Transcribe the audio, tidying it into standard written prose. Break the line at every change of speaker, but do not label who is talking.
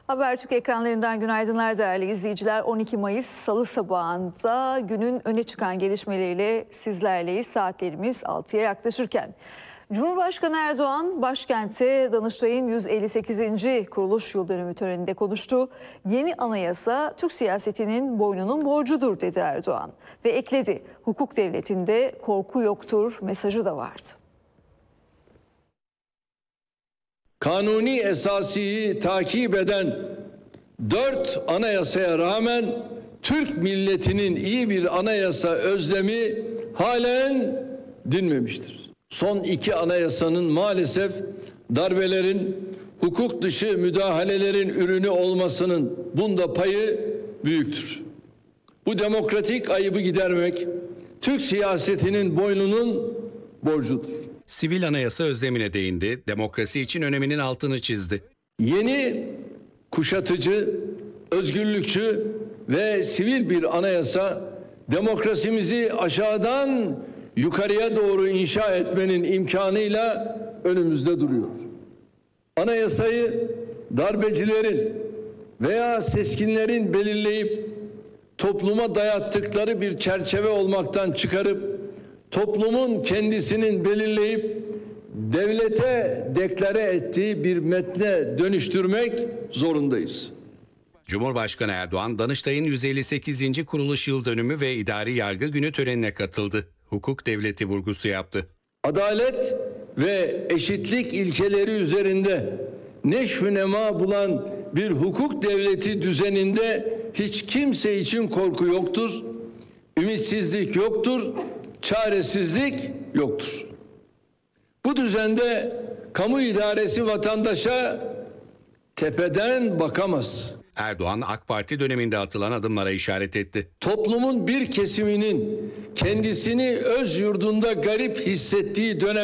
Habertürk ekranlarından günaydınlar değerli izleyiciler. 12 Mayıs Salı sabahında günün öne çıkan gelişmeleriyle sizlerleyiz. Saatlerimiz 6'ya yaklaşırken. Cumhurbaşkanı Erdoğan başkente Danıştay'ın 158. kuruluş yıl dönümü töreninde konuştu. Yeni anayasa Türk siyasetinin boynunun borcudur dedi Erdoğan. Ve ekledi, hukuk devletinde korku yoktur mesajı da vardı.
Kanuni esasiyi takip eden 4 anayasaya rağmen Türk milletinin iyi bir anayasa özlemi halen dinmemiştir. Son 2 anayasanın maalesef darbelerin, hukuk dışı müdahalelerin ürünü olmasının bunda payı büyüktür. Bu demokratik ayıbı gidermek Türk siyasetinin boynunun borcudur.
Sivil anayasa özlemine değindi, demokrasi için öneminin altını çizdi.
Yeni, kuşatıcı, özgürlükçü ve sivil bir anayasa demokrasimizi aşağıdan yukarıya doğru inşa etmenin imkanıyla önümüzde duruyor. Anayasayı darbecilerin veya seskinlerin belirleyip topluma dayattıkları bir çerçeve olmaktan çıkarıp toplumun kendisinin belirleyip devlete deklare ettiği bir metne dönüştürmek zorundayız.
Cumhurbaşkanı Erdoğan, Danıştay'ın 158. kuruluş yıl dönümü ve idari yargı günü törenine katıldı. Hukuk devleti vurgusu yaptı.
Adalet ve eşitlik ilkeleri üzerinde neşv-ü nema bulan bir hukuk devleti düzeninde hiç kimse için korku yoktur, ümitsizlik yoktur, çaresizlik yoktur. Bu düzende kamu idaresi vatandaşa tepeden bakamaz.
Erdoğan, AK Parti döneminde atılan adımlara işaret etti.
Toplumun bir kesiminin kendisini öz yurdunda garip hissettiği dönem